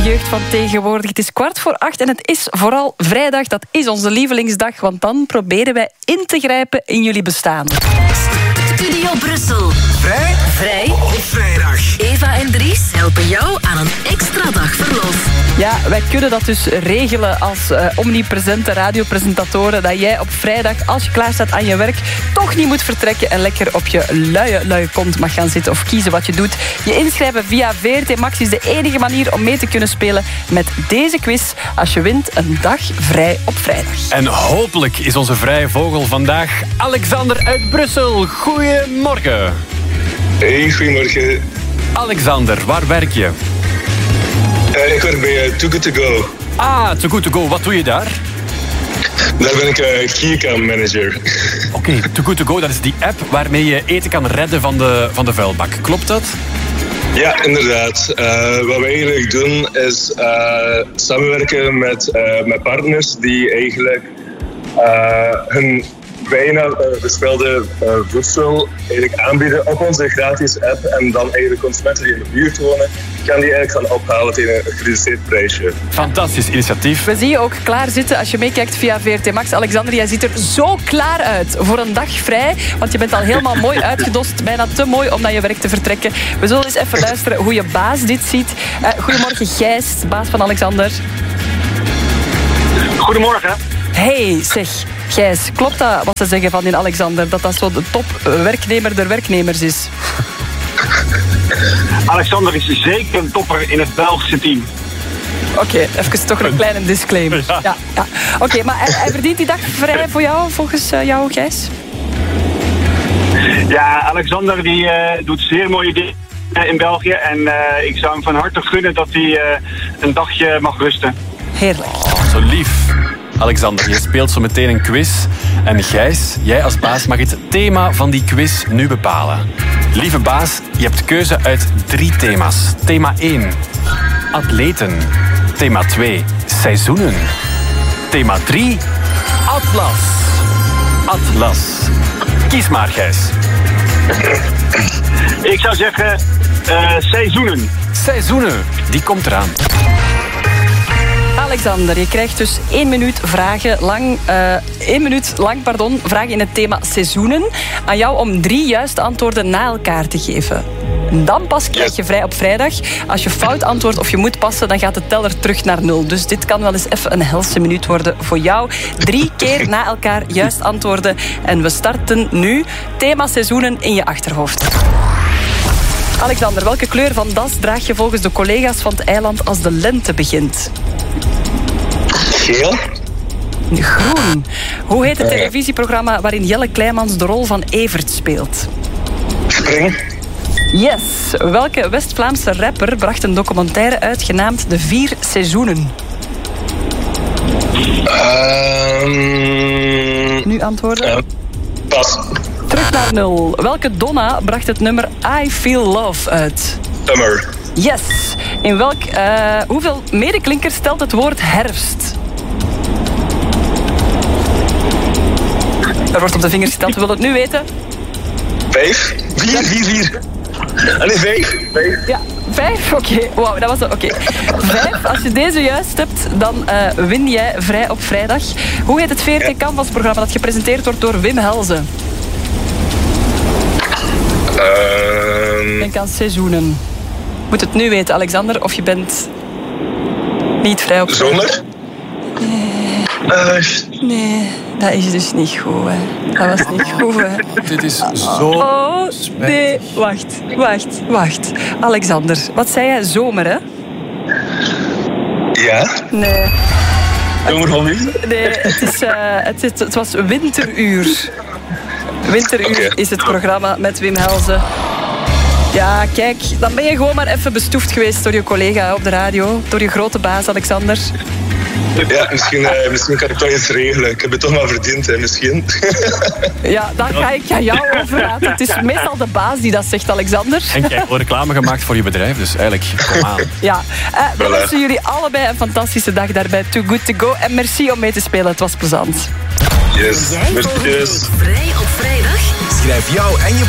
jeugd van tegenwoordig. Het is 7:15 en het is vooral vrijdag. Dat is onze lievelingsdag, want dan proberen wij in te grijpen in jullie bestaan. Studio Brussel. Vrij? Vrij op vrijdag. Eva en Dries helpen jou aan een extra dag verlof. Ja, wij kunnen dat dus regelen als omnipresente radiopresentatoren, dat jij op vrijdag, als je klaar staat aan je werk, toch niet moet vertrekken en lekker op je luie kont mag gaan zitten of kiezen wat je doet. Je inschrijven via VRT Max is de enige manier om mee te kunnen spelen met deze quiz. Als je wint, een dag vrij op vrijdag. En hopelijk is onze vrije vogel vandaag Alexander uit Brussel. Goedemorgen. Hey, goedemorgen. Alexander, waar werk je? Ik werk bij Too Good To Go. Ah, Too Good To Go. Wat doe je daar? Daar ben ik Keycam manager. Oké, Too Good To Go, dat is die app waarmee je eten kan redden van de vuilbak. Klopt dat? Ja, inderdaad. Wat we eigenlijk doen is samenwerken met partners die eigenlijk hun bijna verspilde voedsel eigenlijk aanbieden op onze gratis app. En dan eigenlijk consumenten die in de buurt wonen, kan die eigenlijk gaan ophalen tegen een gereduceerd prijsje. Fantastisch initiatief. We zien je ook klaar zitten als je meekijkt via VRT Max. Alexander, jij ziet er zo klaar uit voor een dag vrij. Want je bent al helemaal mooi uitgedost. Bijna te mooi om naar je werk te vertrekken. We zullen eens even luisteren hoe je baas dit ziet. Goedemorgen Gijs, baas van Alexander. Goedemorgen. Hey, zeg, Gijs, klopt dat wat ze zeggen van die Alexander? Dat zo de top werknemer der werknemers is? Alexander is zeker een topper in het Belgische team. Oké, even toch een kleine disclaimer. Ja. Oké, maar hij verdient die dag vrij voor jou, volgens jou, Gijs? Ja, Alexander die doet zeer mooie dingen in België. En ik zou hem van harte gunnen dat hij een dagje mag rusten. Heerlijk. Oh, zo lief. Alexander, je speelt zo meteen een quiz. En Gijs, jij als baas mag het thema van die quiz nu bepalen. Lieve baas, je hebt keuze uit 3 thema's. Thema 1, atleten. Thema 2, seizoenen. Thema 3, atlas. Atlas. Kies maar, Gijs. Ik zou zeggen seizoenen. Seizoenen, die komt eraan. Alexander, je krijgt dus 1 minuut lang vragen in het thema seizoenen. Aan jou om 3 juiste antwoorden na elkaar te geven. Dan pas krijg je vrij op vrijdag. Als je fout antwoordt of je moet passen, dan gaat de teller terug naar 0. Dus dit kan wel eens even een helse minuut worden voor jou. 3 keer na elkaar juist antwoorden. En we starten nu. Thema seizoenen in je achterhoofd. Alexander, welke kleur van das draag je volgens de collega's van het eiland als de lente begint? Geel. Groen. Hoe heet het televisieprogramma waarin Jelle Kleimans de rol van Evert speelt? Spring. Yes. Welke West-Vlaamse rapper bracht een documentaire uit genaamd De 4 Seizoenen? Nu antwoorden. Pas. Terug naar 0. Welke Donna bracht het nummer I Feel Love uit? Summer. Yes. In hoeveel medeklinkers stelt het woord herfst? Er wordt op de vingers geteld. We willen het nu weten. 5. 4. Allee, 5. Ja, 5? Oké. Wauw, dat was het. Oké. 5. Als je deze juist hebt, dan win jij vrij op vrijdag. Hoe heet het VRT Canvas-programma dat gepresenteerd wordt door Wim Helze? Denk aan seizoenen. Moet het nu weten, Alexander, of je bent niet vrij op vrijdag? Zomer? Nee, dat is dus niet goed, hè. Dat was niet goed, hè. Dit is zo... Oh, nee. Wacht. Alexander, wat zei jij? Zomer, hè? Ja. Nee. Zomer van liefde? Nee, het was Winteruur. Winteruur is het programma met Wim Helze. Ja, kijk, dan ben je gewoon maar even bestoefd geweest door je collega op de radio. Door je grote baas, Alexander. Ja, misschien kan ik toch iets regelen. Ik heb het toch maar verdiend, hè, misschien. Ja, dan ga ik aan jou overlaten. Het is meestal de baas die dat zegt, Alexander. En jij hebt al reclame gemaakt voor je bedrijf, dus eigenlijk, kom aan. Ja, we wensen jullie allebei een fantastische dag daarbij. Too Good To Go. En merci om mee te spelen, het was plezant. Yes, merci. Vrij op vrijdag? Schrijf jou en je